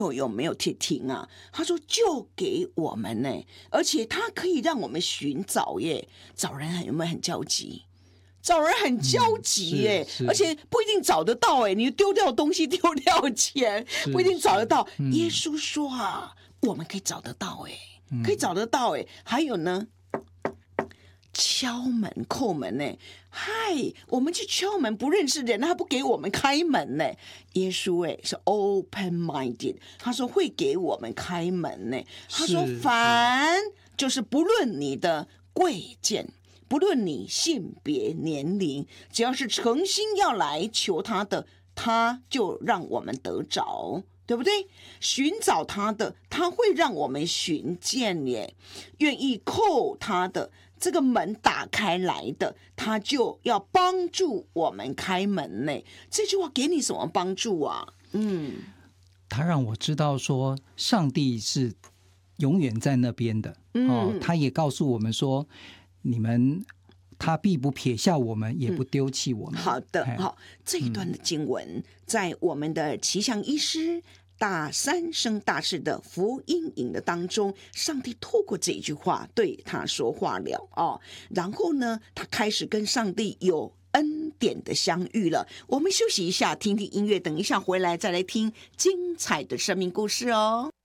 有没有去听啊？他说就给我们呢，而且他可以让我们寻找耶。找人有没有很焦急？找人很焦急耶，而且不一定找得到哎。你丢掉东西，丢掉钱，不一定找得到。耶稣说啊，我们可以找得到哎，可以找得到哎。还有呢，敲门叩门呢，嗨，我们去敲门，不认识人，他不给我们开门呢。耶稣是 open minded， 他说会给我们开门呢。他说凡就是不论你的贵贱，不论你性别年龄，只要是诚心要来求他的，他就让我们得着，对不对？寻找他的，他会让我们寻见耶。愿意叩他的，这个门打开来的，他就要帮助我们开门呢。这句话给你什么帮助啊？ 他让我知道说上帝是永远在那边的。他也告诉我们说，他必不撇下我们，也不丢弃我们。 好的，好，这一段的经文在我们的奇祥医师大三生大事的福音营的当中，上帝透过这一句话对他说话了然后呢，他开始跟上帝有恩典的相遇了。我们休息一下，听听音乐，等一下回来再来听精彩的生命故事哦。